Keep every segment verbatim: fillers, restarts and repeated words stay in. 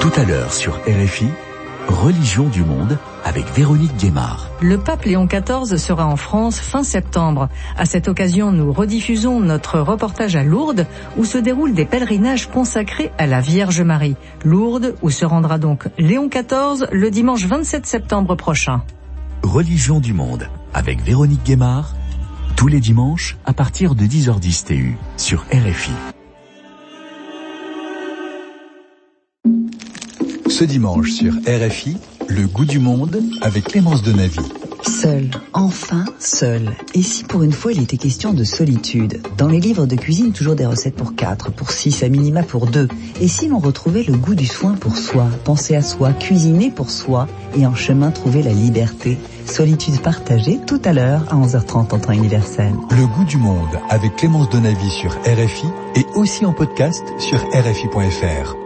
Tout à l'heure sur R F I, Religion du monde avec Véronique Guémard. Le pape Léon quatorze sera en France fin septembre. À cette occasion, nous rediffusons notre reportage à Lourdes où se déroulent des pèlerinages consacrés à la Vierge Marie. Lourdes où se rendra donc Léon quatorze le dimanche vingt-sept septembre prochain. Religion du monde avec Véronique Guémard, tous les dimanches à partir de dix heures dix T U sur R F I. Ce dimanche sur R F I, le goût du monde avec Clémence Denavy. Seul, enfin seul. Et si pour une fois il était question de solitude? Dans les livres de cuisine, toujours des recettes pour quatre, pour six, à minima pour deux. Et si l'on retrouvait le goût du soin pour soi, penser à soi, cuisiner pour soi, et en chemin trouver la liberté? Solitude partagée tout à l'heure à onze heures trente en temps universel. Le goût du monde avec Clémence Denavy sur R F I et aussi en podcast sur R F I point F R.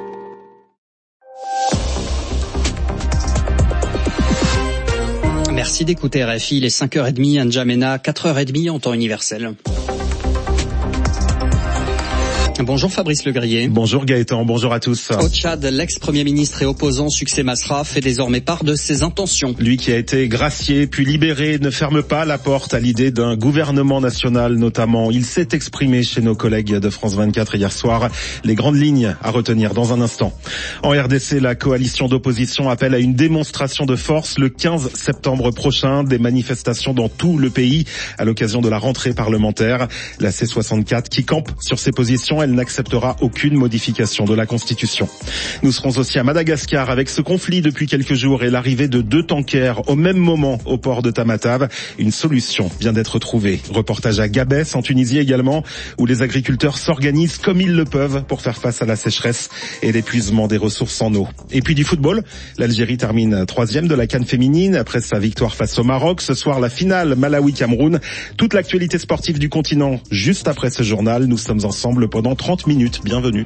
Merci d'écouter R F I, les cinq heures trente à N'Djamena, quatre heures trente en temps universel. Bonjour Fabrice Legrier. Bonjour Gaëtan, bonjour à tous. Au Tchad, l'ex-premier ministre et opposant Succès Masra fait désormais part de ses intentions. Lui qui a été gracié puis libéré ne ferme pas la porte à l'idée d'un gouvernement national notamment. Il s'est exprimé chez nos collègues de France vingt-quatre hier soir. Les grandes lignes à retenir dans un instant. En R D C, la coalition d'opposition appelle à une démonstration de force le quinze septembre prochain. Des manifestations dans tout le pays à l'occasion de la rentrée parlementaire. La C soixante-quatre qui campe sur ses positions, elle n'acceptera aucune modification de la Constitution. Nous serons aussi à Madagascar avec ce conflit depuis quelques jours et l'arrivée de deux tankers au même moment au port de Tamatave. Une solution vient d'être trouvée. Reportage à Gabès en Tunisie également où les agriculteurs s'organisent comme ils le peuvent pour faire face à la sécheresse et l'épuisement des ressources en eau. Et puis du football, l'Algérie termine troisième de la CAN féminine après sa victoire face au Maroc. Ce soir, la finale Malawi-Cameroun. Toute l'actualité sportive du continent juste après ce journal. Nous sommes ensemble pendant trente minutes. Bienvenue.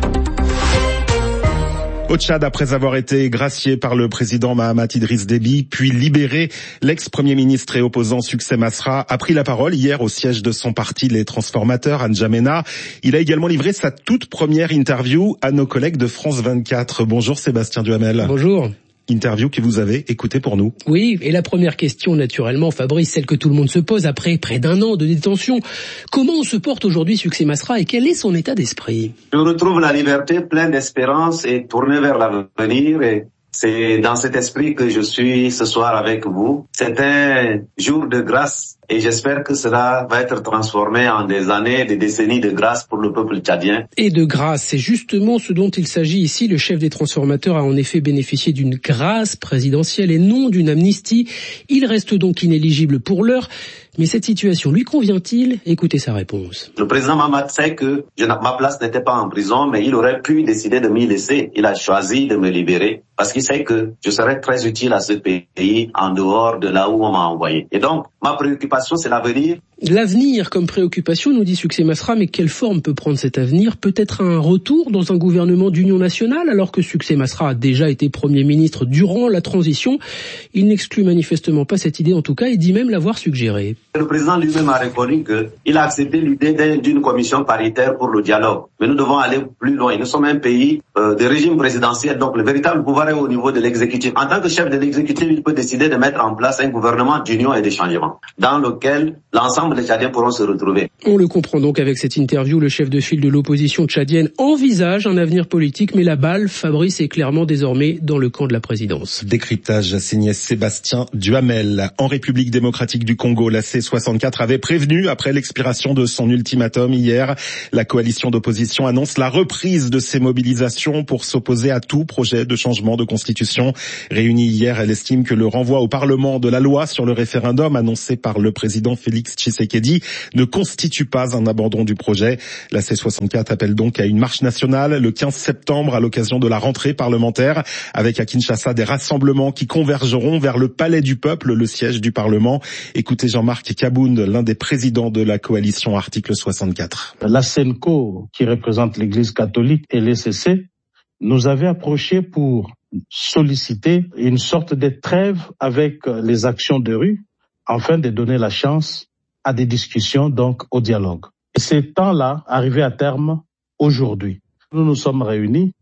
Au Tchad, après avoir été gracié par le président Mahamat Idriss Déby, puis libéré, l'ex-premier ministre et opposant Succès Masra a pris la parole hier au siège de son parti Les Transformateurs à N'Djamena. Il a également livré sa toute première interview à nos collègues de France vingt-quatre. Bonjour Sébastien Duhamel. Bonjour. Interview que vous avez écoutée pour nous. Oui, et la première question, naturellement, Fabrice, celle que tout le monde se pose après près d'un an de détention. Comment se porte aujourd'hui Succès Masra et quel est son état d'esprit? Je retrouve la liberté, pleine d'espérance et tournée vers l'avenir. Et c'est dans cet esprit que je suis ce soir avec vous. C'est un jour de grâce et j'espère que cela va être transformé en des années, des décennies de grâce pour le peuple tchadien. Et de grâce, c'est justement ce dont il s'agit ici. Le chef des transformateurs a en effet bénéficié d'une grâce présidentielle et non d'une amnistie. Il reste donc inéligible pour l'heure. Mais cette situation lui convient-il? Écoutez sa réponse. Le président Mahamat sait que je, ma place n'était pas en prison, mais il aurait pu décider de m'y laisser. Il a choisi de me libérer parce qu'il sait que je serais très utile à ce pays en dehors de là où on m'a envoyé. Et donc, ma préoccupation, c'est l'avenir. L'avenir comme préoccupation, nous dit Succès Masra, mais quelle forme peut prendre cet avenir? Peut-être un retour dans un gouvernement d'union nationale, alors que Succès Masra a déjà été Premier ministre durant la transition. Il n'exclut manifestement pas cette idée en tout cas, et dit même l'avoir suggérée. Le président lui-même a reconnu qu'il a accepté l'idée d'une commission paritaire pour le dialogue. Mais nous devons aller plus loin. Nous sommes un pays euh, de régime présidentiel, donc le véritable pouvoir est au niveau de l'exécutif. En tant que chef de l'exécutif, il peut décider de mettre en place un gouvernement d'union et de changement, dans lequel l'ensemble des Tchadiens pourront se retrouver. On le comprend donc avec cette interview, le chef de file de l'opposition tchadienne envisage un avenir politique, mais la balle, Fabrice, est clairement désormais dans le camp de la présidence. Décryptage signé Sébastien Duhamel. En République démocratique du Congo, la C soixante-quatre avait prévenu après l'expiration de son ultimatum hier. La coalition d'opposition annonce la reprise de ses mobilisations pour s'opposer à tout projet de changement de constitution. Réunie hier, elle estime que le renvoi au Parlement de la loi sur le référendum annoncé par le président Félix Tshisekedi ne constitue pas un abandon du projet. La C soixante-quatre appelle donc à une marche nationale le quinze septembre à l'occasion de la rentrée parlementaire, avec à Kinshasa des rassemblements qui convergeront vers le Palais du Peuple, le siège du Parlement. Écoutez Jean-Marc Kabound, l'un des présidents de la coalition Article soixante-quatre. La SENCO, qui représente l'Église catholique, et l'E C C, nous avait approché pour solliciter une sorte de trêve avec les actions de rue, afin de donner la chance à des discussions, donc au dialogue. Et ces temps-là arrivaient à terme aujourd'hui. Nous nous sommes réunis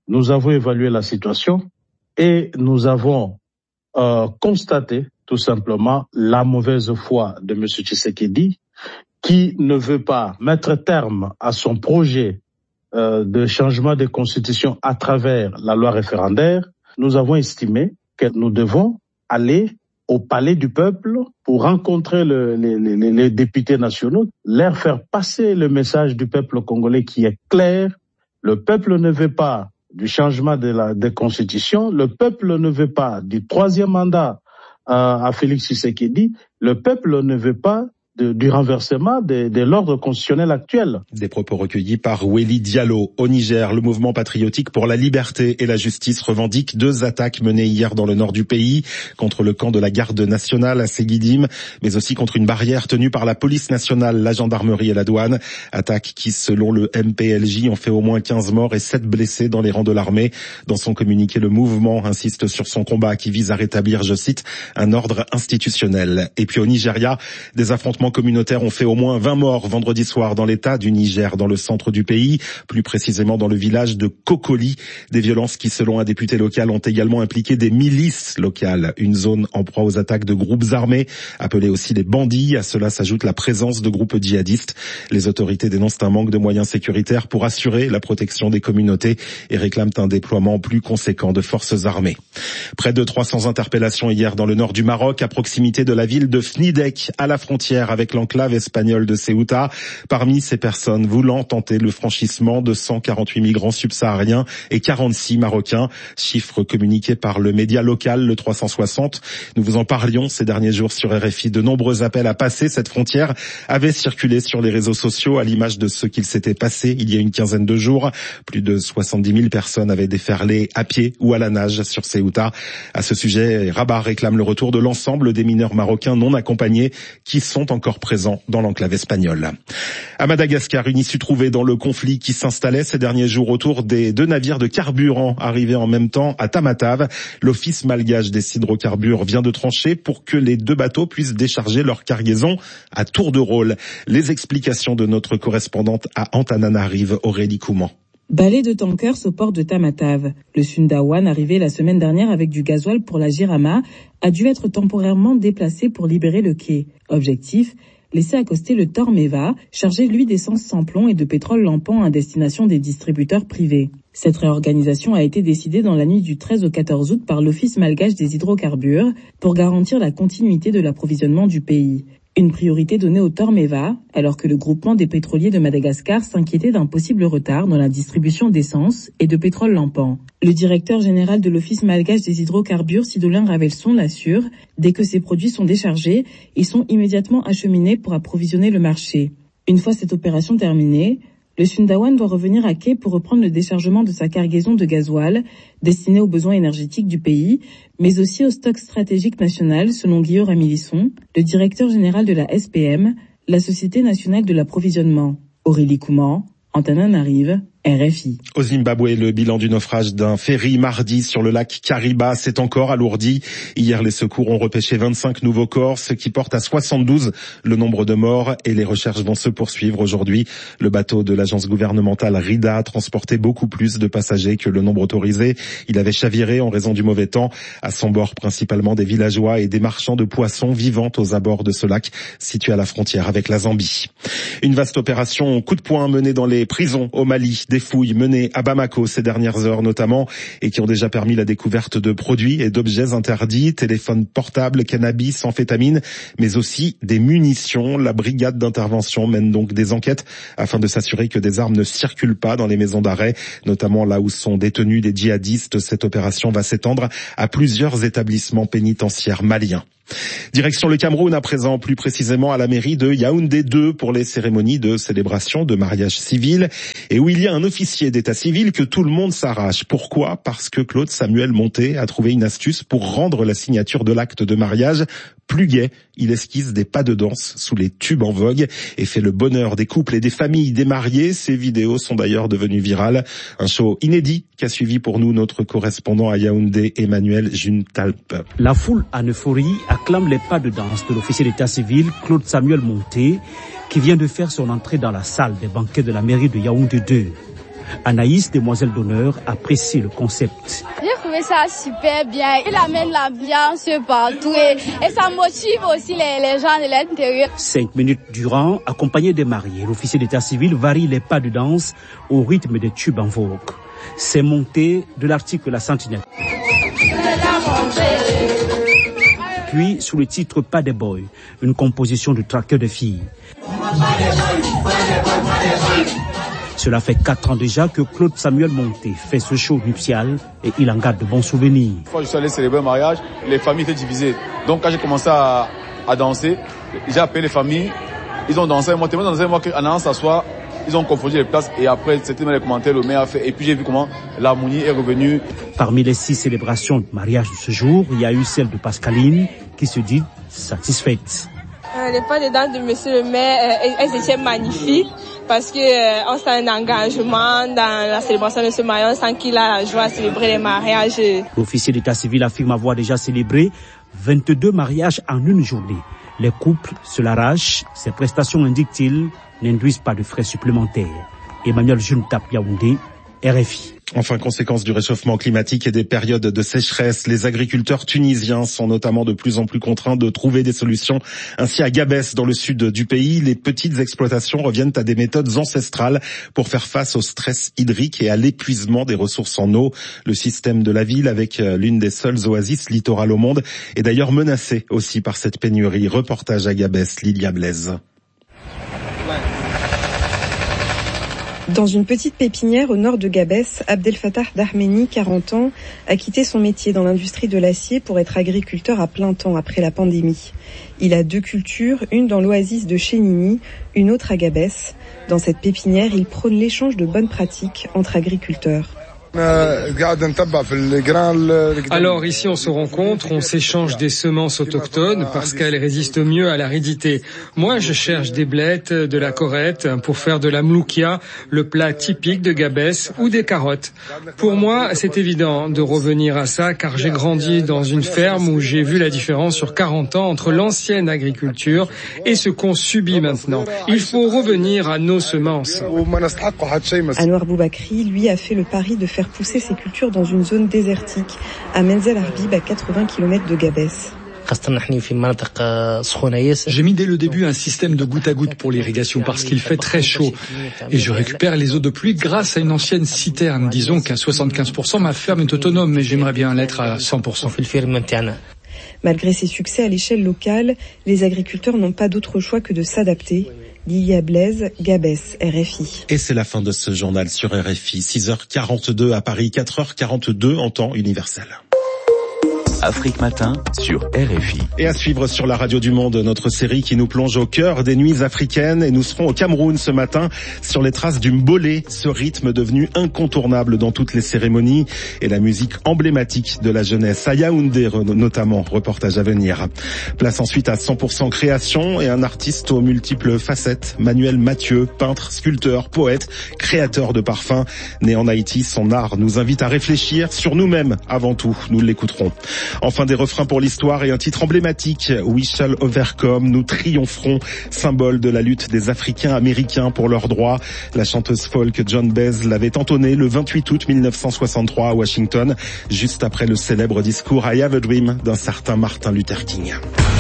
nous avons évalué la situation et nous avons euh, constaté tout simplement la mauvaise foi de M. Tshisekedi, qui ne veut pas mettre terme à son projet euh, de changement de constitution à travers la loi référendaire. Nous avons estimé que nous devons aller au palais du peuple pour rencontrer le, les, les, les députés nationaux, leur faire passer le message du peuple congolais qui est clair. Le peuple ne veut pas du changement de la de constitution, le peuple ne veut pas du troisième mandat euh, à Félix Tshisekedi, le peuple ne veut pas De, du renversement de, de l'ordre constitutionnel actuel. Des propos recueillis par Wely Diallo. Au Niger, le mouvement patriotique pour la liberté et la justice revendique deux attaques menées hier dans le nord du pays, contre le camp de la garde nationale à Séguidim, mais aussi contre une barrière tenue par la police nationale, la gendarmerie et la douane. Attaques qui, selon le M P L J, ont fait au moins quinze morts et sept blessés dans les rangs de l'armée. Dans son communiqué, le mouvement insiste sur son combat qui vise à rétablir, je cite, un ordre institutionnel. Et puis au Nigeria, des affrontements communautaires ont fait au moins vingt morts vendredi soir dans l'état du Niger, dans le centre du pays, plus précisément dans le village de Kokoli. Des violences qui, selon un député local, ont également impliqué des milices locales, une zone en proie aux attaques de groupes armés, appelés aussi les bandits. À cela s'ajoute la présence de groupes djihadistes. Les autorités dénoncent un manque de moyens sécuritaires pour assurer la protection des communautés et réclament un déploiement plus conséquent de forces armées. Près de trois cents interpellations hier dans le nord du Maroc, à proximité de la ville de Fnidek, à la frontière avec l'enclave espagnole de Ceuta. Parmi ces personnes voulant tenter le franchissement de cent quarante-huit migrants subsahariens et quarante-six marocains, chiffre communiqué par le média local, le trois cent soixante. Nous vous en parlions ces derniers jours sur R F I. De nombreux appels à passer cette frontière avaient circulé sur les réseaux sociaux à l'image de ce qu'il s'était passé il y a une quinzaine de jours. Plus de soixante-dix mille personnes avaient déferlé à pied ou à la nage sur Ceuta. À ce sujet, Rabat réclame le retour de l'ensemble des mineurs marocains non accompagnés qui sont encore encore présent dans l'enclave espagnole. À Madagascar, une issue trouvée dans le conflit qui s'installait ces derniers jours autour des deux navires de carburant arrivés en même temps à Tamatave. L'Office malgache des hydrocarbures vient de trancher pour que les deux bateaux puissent décharger leur cargaison à tour de rôle. Les explications de notre correspondante à Antananarive, Aurélie Couman. Balai de tankers au port de Tamatave. Le Sundawan, arrivé la semaine dernière avec du gasoil pour la Jirama, a dû être temporairement déplacé pour libérer le quai. Objectif, laisser accoster le Tormeva, chargé lui d'essence sans plomb et de pétrole lampant à destination des distributeurs privés. Cette réorganisation a été décidée dans la nuit du treize au quatorze août par l'Office malgache des hydrocarbures pour garantir la continuité de l'approvisionnement du pays. Une priorité donnée au Tormeva, alors que le groupement des pétroliers de Madagascar s'inquiétait d'un possible retard dans la distribution d'essence et de pétrole lampant. Le directeur général de l'Office malgache des hydrocarbures, Sidolin Ravelson, l'assure, dès que ces produits sont déchargés, ils sont immédiatement acheminés pour approvisionner le marché. Une fois cette opération terminée, le Sundawan doit revenir à quai pour reprendre le déchargement de sa cargaison de gasoil destinée aux besoins énergétiques du pays, mais aussi au stock stratégique national, selon Guillaume Ramilisson, le directeur général de la S P M, la Société nationale de l'approvisionnement. Aurélie Couman, Antananarive, R F I. Au Zimbabwe, le bilan du naufrage d'un ferry mardi sur le lac Kariba s'est encore alourdi. Hier, les secours ont repêché vingt-cinq nouveaux corps, ce qui porte à soixante-douze le nombre de morts, et les recherches vont se poursuivre aujourd'hui. Le bateau de l'agence gouvernementale RIDA transportait beaucoup plus de passagers que le nombre autorisé. Il avait chaviré en raison du mauvais temps. À son bord, principalement des villageois et des marchands de poissons vivant aux abords de ce lac, situé à la frontière avec la Zambie. Une vaste opération coup de poing menée dans les prisons au Mali. Des fouilles menées à Bamako ces dernières heures notamment, et qui ont déjà permis la découverte de produits et d'objets interdits, téléphones portables, cannabis, amphétamines, mais aussi des munitions. La brigade d'intervention mène donc des enquêtes afin de s'assurer que des armes ne circulent pas dans les maisons d'arrêt, notamment là où sont détenus des djihadistes. Cette opération va s'étendre à plusieurs établissements pénitentiaires maliens. Direction le Cameroun à présent, plus précisément à la mairie de Yaoundé deux pour les cérémonies de célébration de mariage civil, et où il y a un officier d'état civil que tout le monde s'arrache. Pourquoi ? Parce que Claude Samuel Monté a trouvé une astuce pour rendre la signature de l'acte de mariage plus gai. Il esquisse des pas de danse sous les tubes en vogue et fait le bonheur des couples et des familles des mariés. Ces vidéos sont d'ailleurs devenues virales. Un show inédit qu'a suivi pour nous notre correspondant à Yaoundé, Emmanuel Juntalp. La foule en euphorie acclame les pas de danse de l'officier d'état civil Claude Samuel Monté, qui vient de faire son entrée dans la salle des banquets de la mairie de Yaoundé deux. Anaïs, demoiselle d'honneur, apprécie le concept. J'ai trouvé ça super bien. Il amène l'ambiance partout et, et ça motive aussi les, les gens de l'intérieur. Cinq minutes durant, accompagné des mariés, l'officier d'état civil varie les pas de danse au rythme des tubes en vogue. C'est monté de l'article La Sentinelle. Puis, sous le titre Pas des boys, une composition de traqueurs de filles. Cela fait quatre ans déjà que Claude Samuel Monté fait ce show nuptial et il en garde de bons souvenirs. Quand je suis allé célébrer un mariage, les familles étaient divisées. Donc quand j'ai commencé à, à danser, j'ai appelé les familles, ils ont dansé, moi, tellement dansé, moi, qu'en allant s'asseoir, ils ont confondu les places et après, c'était dans les commentaires, le maire a fait. Et puis j'ai vu comment l'harmonie est revenue. Parmi les six célébrations de mariage de ce jour, il y a eu celle de Pascaline qui se dit satisfaite. Euh, les pas de danse de monsieur le maire, euh, elles étaient magnifiques parce que euh, on sent un engagement dans la célébration de ce mariage, on sent qu'il a la joie à célébrer les mariages. L'officier d'état civil affirme avoir déjà célébré vingt-deux mariages en une journée. Les couples se l'arrachent, ces prestations, indique-t-il, n'induisent pas de frais supplémentaires. Emmanuel Juntap Yaoundé, R F I. Enfin, conséquence du réchauffement climatique et des périodes de sécheresse, les agriculteurs tunisiens sont notamment de plus en plus contraints de trouver des solutions. Ainsi, à Gabès, dans le sud du pays, les petites exploitations reviennent à des méthodes ancestrales pour faire face au stress hydrique et à l'épuisement des ressources en eau. Le système de la ville, avec l'une des seules oasis littorales au monde, est d'ailleurs menacé aussi par cette pénurie. Reportage à Gabès, Lilia Blaise. Dans une petite pépinière au nord de Gabès, Abdel Fattah Dahmeni, quarante ans, a quitté son métier dans l'industrie de l'acier pour être agriculteur à plein temps après la pandémie. Il a deux cultures, une dans l'oasis de Chénini, une autre à Gabès. Dans cette pépinière, il prône l'échange de bonnes pratiques entre agriculteurs. Alors ici on se rencontre, on s'échange des semences autochtones parce qu'elles résistent mieux à l'aridité. Moi je cherche des blettes, de la corette pour faire de la mloukia, le plat typique de Gabès, ou des carottes. Pour moi c'est évident de revenir à ça car j'ai grandi dans une ferme où j'ai vu la différence sur quarante ans entre l'ancienne agriculture et ce qu'on subit maintenant. Il faut revenir à nos semences. Anouar Boubakri, lui, a fait le pari de faire pousser ses cultures dans une zone désertique, à Menzel Arbib, à quatre-vingts kilomètres de Gabès. J'ai mis dès le début un système de goutte à goutte pour l'irrigation parce qu'il fait très chaud. Et je récupère les eaux de pluie grâce à une ancienne citerne. Disons qu'à soixante-quinze pour cent, ma ferme est autonome, mais j'aimerais bien l'être à cent pour cent. Malgré ses succès à l'échelle locale, les agriculteurs n'ont pas d'autre choix que de s'adapter. Lilia Blaise, Gabès, R F I. Et c'est la fin de ce journal sur R F I. six heures quarante-deux à Paris, quatre heures quarante-deux en temps universel. Afrique Matin sur R F I. Et à suivre sur la radio du Monde, notre série qui nous plonge au cœur des nuits africaines. Et nous serons au Cameroun ce matin sur les traces du mbolé, ce rythme devenu incontournable dans toutes les cérémonies et la musique emblématique de la jeunesse. À Yaoundé notamment, reportage à venir. Place ensuite à cent pour cent création et un artiste aux multiples facettes. Manuel Mathieu, peintre, sculpteur, poète, créateur de parfums. Né en Haïti, son art nous invite à réfléchir sur nous-mêmes avant tout. Nous l'écouterons. Enfin, des refrains pour l'histoire et un titre emblématique, We Shall Overcome, nous triompherons, symbole de la lutte des Africains américains pour leurs droits. La chanteuse folk John Baez l'avait entonné le vingt-huit août mille neuf cent soixante-trois à Washington, juste après le célèbre discours I Have a Dream d'un certain Martin Luther King.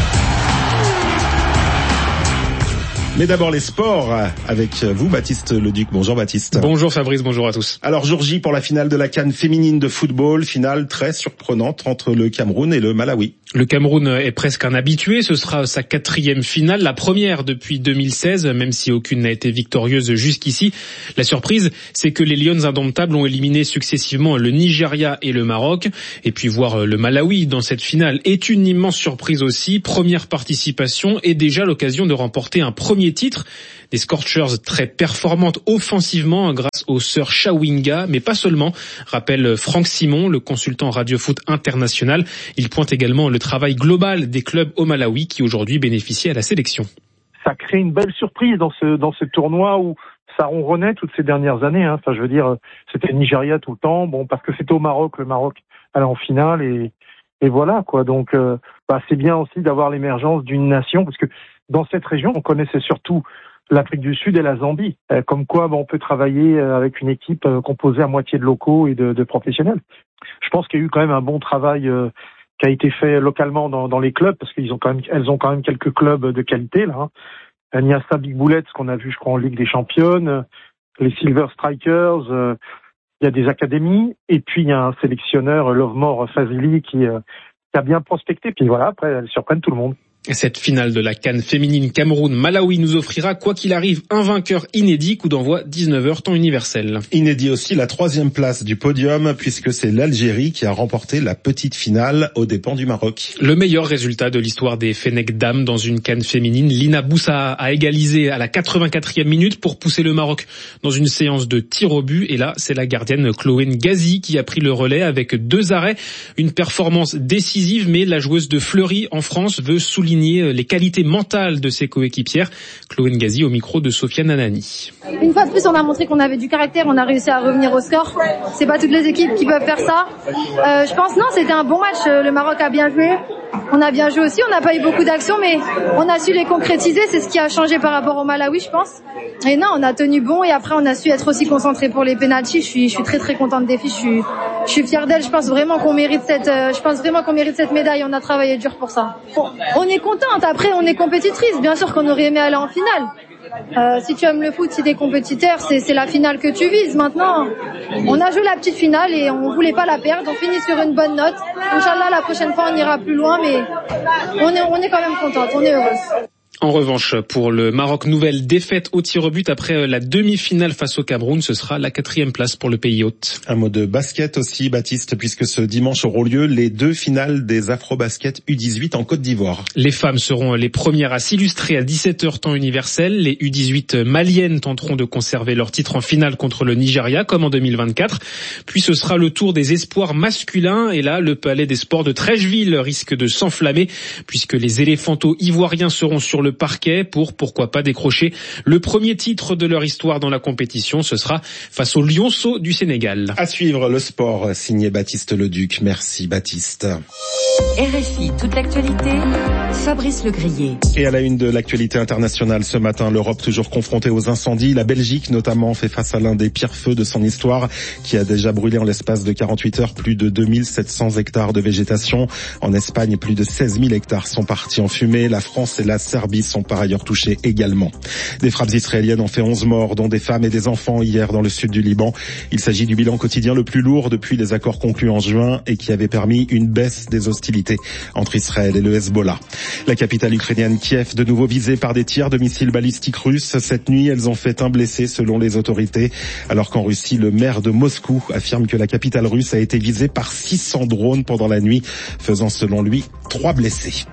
Mais d'abord les sports avec vous, Baptiste Leduc. Bonjour Baptiste. Bonjour Fabrice, bonjour à tous. Alors jour J pour la finale de la CAN féminine de football, finale très surprenante entre le Cameroun et le Malawi. Le Cameroun est presque un habitué, ce sera sa quatrième finale, la première depuis deux mille seize, même si aucune n'a été victorieuse jusqu'ici. La surprise, c'est que les Lions indomptables ont éliminé successivement le Nigeria et le Maroc. Et puis voir le Malawi dans cette finale est une immense surprise aussi. Première participation et déjà l'occasion de remporter un premier titre. Des Scorchers très performantes offensivement grâce aux sœurs Chawinga, mais pas seulement, rappelle Franck Simon, le consultant Radio Foot international. Il pointe également le travail global des clubs au Malawi qui aujourd'hui bénéficient à la sélection. Ça crée une belle surprise dans ce dans ce tournoi où ça ronronnait toutes ces dernières années. Hein. Enfin, je veux dire, c'était le Nigeria tout le temps, bon parce que c'était au Maroc, le Maroc allait en finale et et voilà quoi. Donc, euh, bah, c'est bien aussi d'avoir l'émergence d'une nation parce que dans cette région, on connaissait surtout l'Afrique du Sud et la Zambie. Euh, comme quoi, bon, on peut travailler avec une équipe euh, composée à moitié de locaux et de, de professionnels. Je pense qu'il y a eu quand même un bon travail euh, qui a été fait localement dans, dans les clubs, parce qu'ils ont quand même, elles ont quand même quelques clubs de qualité là. Hein. Niassa Big Bullets, qu'on a vu, je crois, en Ligue des Championnes, les Silver Strikers. Euh, il y a des académies, et puis il y a un sélectionneur, Lovemore Fazili, qui, euh, qui a bien prospecté. Puis voilà, après, elles surprennent tout le monde. Cette finale de la CAN féminine Cameroun-Malawi nous offrira, quoi qu'il arrive, un vainqueur inédit, coup d'envoi dix-neuf heures temps universel. Inédit aussi la troisième place du podium, puisque c'est l'Algérie qui a remporté la petite finale aux dépens du Maroc. Le meilleur résultat de l'histoire des Fennecs dames dans une CAN féminine. Lina Boussa a égalisé à la quatre-vingt-quatrième minute pour pousser le Maroc dans une séance de tir au but. Et là, c'est la gardienne Chloé Ngazi qui a pris le relais avec deux arrêts. Une performance décisive, mais la joueuse de Fleury en France veut souligner les qualités mentales de ses coéquipières. Chloé Ngazi au micro de Sofiane Anani. Une fois de plus, on a montré qu'on avait du caractère, on a réussi à revenir au score. C'est pas toutes les équipes qui peuvent faire ça. Euh, je pense non, c'était un bon match. Le Maroc a bien joué. On a bien joué aussi. On n'a pas eu beaucoup d'actions, mais on a su les concrétiser. C'est ce qui a changé par rapport au Malawi, je pense. Et non, on a tenu bon, et après on a su être aussi concentré pour les pénaltys. Je suis, je suis très très contente des filles. Je suis, je suis fière d'elles. Je pense vraiment qu'on mérite cette, euh, je pense vraiment qu'on mérite cette médaille. On a travaillé dur pour ça. Bon, on est contente. Après, on est compétitrice. Bien sûr qu'on aurait aimé aller en finale. Euh, si tu aimes le foot, si t'es compétiteur, c'est, c'est la finale que tu vises. Maintenant, on a joué la petite finale et on voulait pas la perdre. On finit sur une bonne note. Inch'Allah, la prochaine fois, on ira plus loin, mais on est, on est quand même contente. On est heureuse. En revanche, pour le Maroc, nouvelle défaite au tir au but après la demi-finale face au Cameroun. Ce sera la quatrième place pour le pays hôte. Un mot de basket aussi, Baptiste, puisque ce dimanche auront lieu les deux finales des Afro-Basket U dix-huit en Côte d'Ivoire. Les femmes seront les premières à s'illustrer à dix-sept heures temps universel. Les U dix-huit maliennes tenteront de conserver leur titre en finale contre le Nigeria, comme en deux mille vingt-quatre. Puis ce sera le tour des espoirs masculins. Et là, le palais des sports de Trècheville risque de s'enflammer, puisque les éléphantos ivoiriens seront sur le parquet pour, pourquoi pas, décrocher le premier titre de leur histoire dans la compétition. Ce sera face aux Lionceaux du Sénégal. À suivre le sport, signé Baptiste Leduc. Merci Baptiste. R F I, toute l'actualité, Fabrice Legrier. Et à la une de l'actualité internationale ce matin, l'Europe toujours confrontée aux incendies. La Belgique notamment fait face à l'un des pires feux de son histoire, qui a déjà brûlé en l'espace de quarante-huit heures plus de deux mille sept cents hectares de végétation. En Espagne, plus de seize mille hectares sont partis en fumée. La France et la Serbie sont par ailleurs touchés également. Des frappes israéliennes ont fait onze morts, dont des femmes et des enfants hier dans le sud du Liban. Il s'agit du bilan quotidien le plus lourd depuis les accords conclus en juin et qui avait permis une baisse des hostilités entre Israël et le Hezbollah. La capitale ukrainienne Kiev, de nouveau visée par des tirs de missiles balistiques russes. Cette nuit, elles ont fait un blessé selon les autorités, alors qu'en Russie, le maire de Moscou affirme que la capitale russe a été visée par six cents drones pendant la nuit, faisant selon lui trois blessés.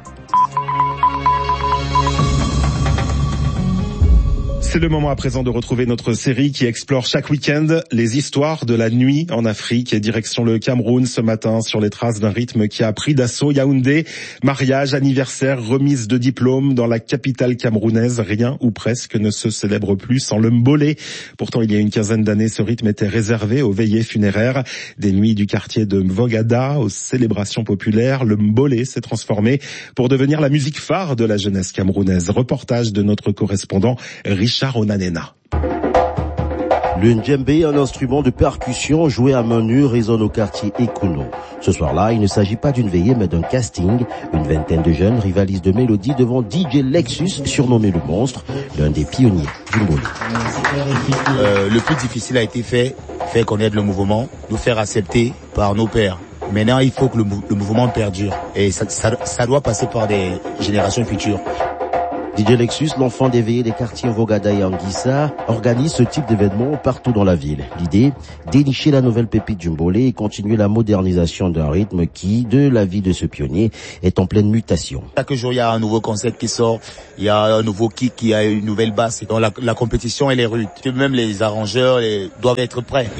C'est le moment à présent de retrouver notre série qui explore chaque week-end les histoires de la nuit en Afrique, et direction le Cameroun ce matin sur les traces d'un rythme qui a pris d'assaut Yaoundé. Mariage, anniversaire, remise de diplôme dans la capitale camerounaise, rien ou presque ne se célèbre plus sans le mbolé. Pourtant, il y a une quinzaine d'années, ce rythme était réservé aux veillées funéraires. Des nuits du quartier de Mvogada aux célébrations populaires, le mbolé s'est transformé pour devenir la musique phare de la jeunesse camerounaise. Reportage de notre correspondant Richard Onanena. Le ndjembé, un instrument de percussion joué à main nue, résonne au quartier Ekouno. Ce soir-là, il ne s'agit pas d'une veillée mais d'un casting. Une vingtaine de jeunes rivalisent de mélodie devant D J Lexus, surnommé le monstre, l'un des pionniers du mbolé. Euh, le plus difficile a été fait, faire connaître le mouvement, nous faire accepter par nos pairs. Maintenant, il faut que le, le mouvement perdure et ça, ça, ça doit passer par des générations futures. D J Lexus, l'enfant des veillées des quartiers Mvogada et Anguissa, organise ce type d'événement partout dans la ville. L'idée, dénicher la nouvelle pépite du mbolé et continuer la modernisation d'un rythme qui, de la vie de ce pionnier, est en pleine mutation. Chaque jour, il y a un nouveau concept qui sort, il y a un nouveau kick, il y a une nouvelle basse. Donc la, la compétition, elle est rude. Même les arrangeurs les, doivent être prêts.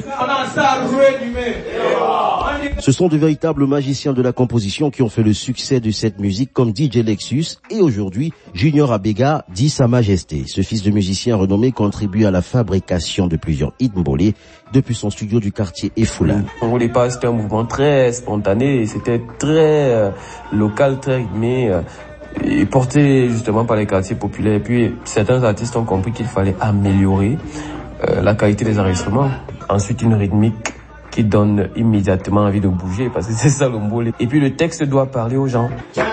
Ce sont de véritables magiciens de la composition qui ont fait le succès de cette musique, comme D J Lexus et aujourd'hui Junior Abega, dit Sa Majesté. Ce fils de musicien renommé contribue à la fabrication de plusieurs hits mbolé depuis son studio du quartier Efoula. On voulait pas, c'était un mouvement très spontané, c'était très euh, local, très rythmé. Euh, et porté justement par les quartiers populaires. Et puis certains artistes ont compris qu'il fallait améliorer euh, la qualité des enregistrements. Ensuite une rythmique qui donne immédiatement envie de bouger parce que c'est ça le mbolé. Et puis le texte doit parler aux gens.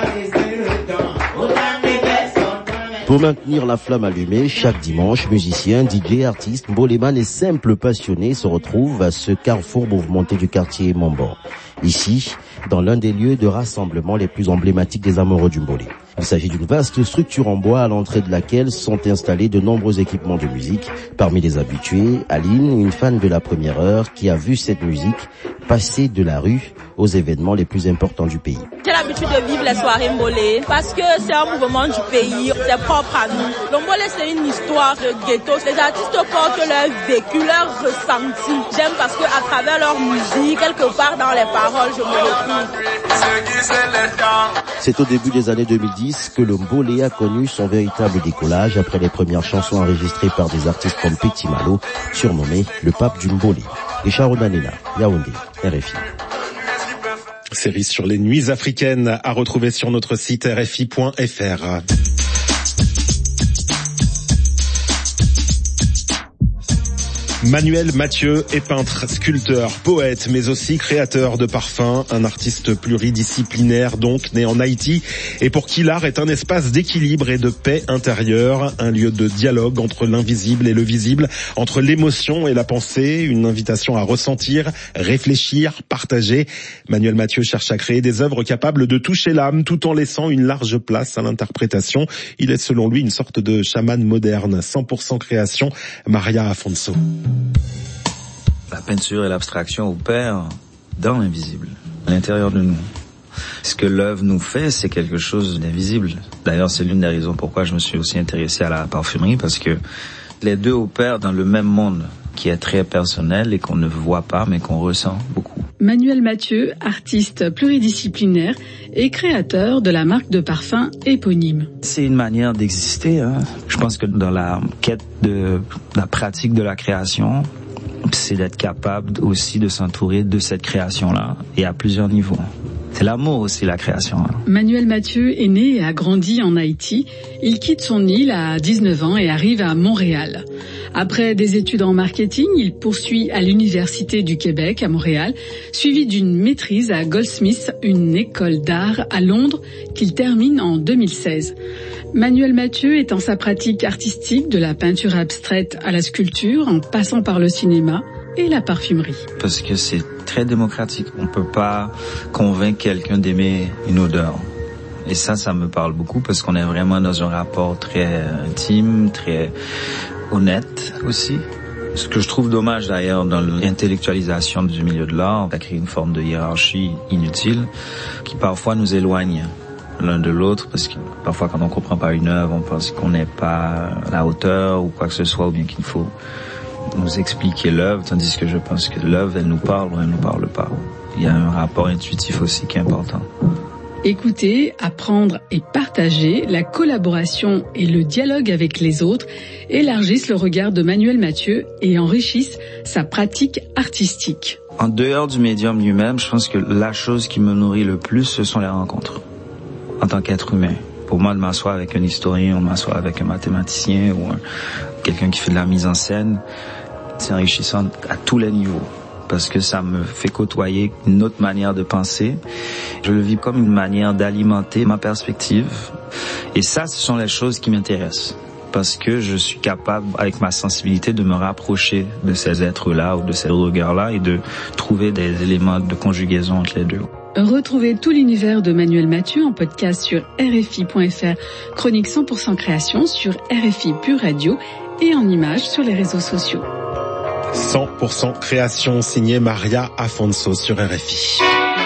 Pour maintenir la flamme allumée, chaque dimanche, musiciens, D J, artistes, mboléman et simples passionnés se retrouvent à ce carrefour mouvementé du quartier Mambo. Ici, dans l'un des lieux de rassemblement les plus emblématiques des amoureux du mbolé. Il s'agit d'une vaste structure en bois à l'entrée de laquelle sont installés de nombreux équipements de musique. Parmi les habitués, Aline, une fan de la première heure qui a vu cette musique passer de la rue aux événements les plus importants du pays. J'ai l'habitude de vivre les soirées mbolé parce que c'est un mouvement du pays, c'est propre à nous. Le mbolé, c'est une histoire de ghetto. Les artistes portent leur vécu, leur ressenti. J'aime parce que à travers leur musique, quelque part dans les paroles, je me retrouve. C'est au début des années deux mille dix que le mbolé a connu son véritable décollage après les premières chansons enregistrées par des artistes comme Petit Malo, surnommé le pape du mbolé. Richard Onanena, Yaoundé, R F I. Série sur les nuits africaines à retrouver sur notre site R F I point F R. Manuel Mathieu est peintre, sculpteur, poète, mais aussi créateur de parfums, un artiste pluridisciplinaire donc, né en Haïti, et pour qui l'art est un espace d'équilibre et de paix intérieure, un lieu de dialogue entre l'invisible et le visible, entre l'émotion et la pensée, une invitation à ressentir, réfléchir, partager. Manuel Mathieu cherche à créer des œuvres capables de toucher l'âme tout en laissant une large place à l'interprétation. Il est selon lui une sorte de chaman moderne, cent pour cent création. Maria Afonso. La peinture et l'abstraction opèrent dans l'invisible, à l'intérieur de nous. Ce que l'œuvre nous fait, c'est quelque chose d'invisible. D'ailleurs, c'est l'une des raisons pourquoi je me suis aussi intéressé à la parfumerie, parce que les deux opèrent dans le même monde, qui est très personnel et qu'on ne voit pas, mais qu'on ressent beaucoup. Manuel Mathieu, artiste pluridisciplinaire et créateur de la marque de parfum éponyme. C'est une manière d'exister. Hein. Je pense que dans la quête de la pratique de la création, c'est d'être capable aussi de s'entourer de cette création-là, et à plusieurs niveaux. C'est l'amour aussi, la création. Hein. Manuel Mathieu est né et a grandi en Haïti. Il quitte son île à dix-neuf ans et arrive à Montréal. Après des études en marketing, il poursuit à l'Université du Québec à Montréal, suivi d'une maîtrise à Goldsmiths, une école d'art à Londres, qu'il termine en deux mille seize. Manuel Mathieu étend sa pratique artistique de la peinture abstraite à la sculpture, en passant par le cinéma et la parfumerie. Parce que c'est très démocratique. On peut pas convaincre quelqu'un d'aimer une odeur. Et ça, ça me parle beaucoup parce qu'on est vraiment dans un rapport très intime, très honnête aussi. Ce que je trouve dommage d'ailleurs dans l'intellectualisation du milieu de l'art, ça crée une forme de hiérarchie inutile qui parfois nous éloigne l'un de l'autre, parce que parfois quand on comprend pas une œuvre, on pense qu'on n'est pas à la hauteur ou quoi que ce soit, ou bien qu'il faut nous expliquer l'œuvre, tandis que je pense que l'œuvre, elle nous parle ou elle nous parle pas. Il y a un rapport intuitif aussi qui est important. Écouter, apprendre et partager, la collaboration et le dialogue avec les autres élargissent le regard de Manuel Mathieu et enrichissent sa pratique artistique. En dehors du médium lui-même, je pense que la chose qui me nourrit le plus, ce sont les rencontres. En tant qu'être humain. Pour moi, de m'asseoir avec un historien, ou de m'asseoir avec un mathématicien ou un, quelqu'un qui fait de la mise en scène, c'est enrichissant à tous les niveaux. Parce que ça me fait côtoyer une autre manière de penser. Je le vis comme une manière d'alimenter ma perspective. Et ça, ce sont les choses qui m'intéressent. Parce que je suis capable, avec ma sensibilité, de me rapprocher de ces êtres-là ou de ces regards-là et de trouver des éléments de conjugaison entre les deux. Retrouvez tout l'univers de Manuel Mathieu en podcast sur R F I point F R, chronique cent pour cent création sur R F I Pure Radio et en images sur les réseaux sociaux. cent pour cent création signée Maria Afonso sur R F I.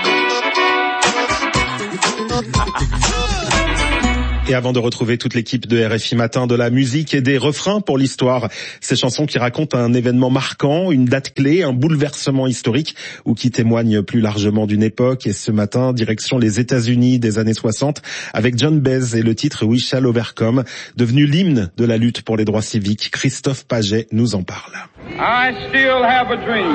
Et avant de retrouver toute l'équipe de R F I Matin, de la musique et des refrains pour l'histoire, ces chansons qui racontent un événement marquant, une date clé, un bouleversement historique ou qui témoignent plus largement d'une époque. Et ce matin, direction les États-Unis des années soixante avec John Baez et le titre We Shall Overcome, devenu l'hymne de la lutte pour les droits civiques. Christophe Paget nous en parle. I still have a dream.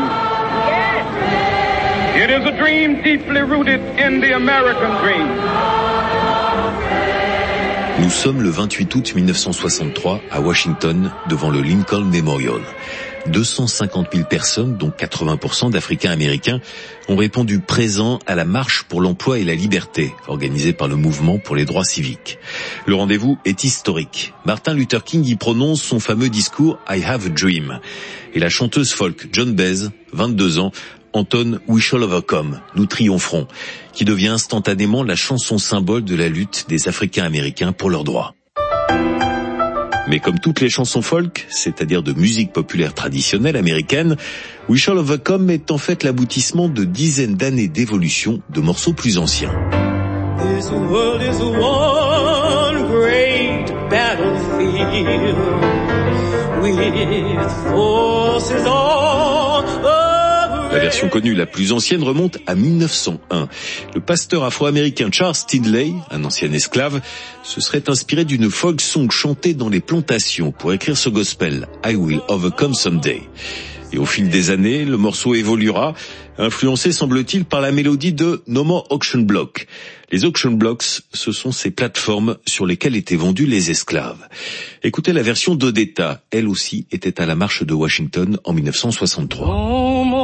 It is a dream deeply rooted in the American dream. Nous sommes le vingt-huit août mille neuf cent soixante-trois à Washington, devant le Lincoln Memorial. deux cent cinquante mille personnes, dont quatre-vingts pour cent d'Africains américains, ont répondu présents à la marche pour l'emploi et la liberté, organisée par le mouvement pour les droits civiques. Le rendez-vous est historique. Martin Luther King y prononce son fameux discours « I have a dream ». Et la chanteuse folk Joan Baez, vingt-deux ans, entonne « We shall overcome », nous triompherons, qui devient instantanément la chanson symbole de la lutte des Africains américains pour leurs droits. Mais comme toutes les chansons folk, c'est-à-dire de musique populaire traditionnelle américaine, We Shall Overcome est en fait l'aboutissement de dizaines d'années d'évolution de morceaux plus anciens. This world is one great battlefield with forces all over. La version connue la plus ancienne remonte à mille neuf cent un. Le pasteur afro-américain Charles Tindley, un ancien esclave, se serait inspiré d'une folk song chantée dans les plantations pour écrire ce gospel, I Will Overcome Someday. Et au fil des années, le morceau évoluera, influencé semble-t-il par la mélodie de No More Auction Block. Les auction blocks, ce sont ces plateformes sur lesquelles étaient vendus les esclaves. Écoutez la version d'Odetta, elle aussi était à la marche de Washington en mille neuf cent soixante-trois.